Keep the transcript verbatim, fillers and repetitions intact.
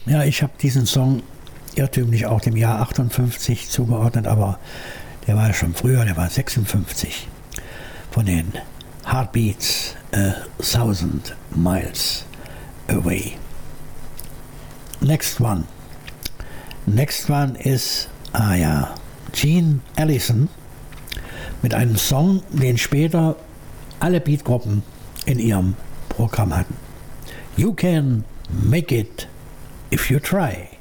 Ja, ich habe diesen Song irrtümlich auch dem Jahr achtundfünfzig zugeordnet, aber der war ja schon früher, der war sechsundfünfzig. Von den Heartbeats a Thousand Miles Away. Next one. Next one ist, ah ja, Gene Allison mit einem Song, den später alle Beatgruppen in ihrem Programm hatten. You can make it if you try.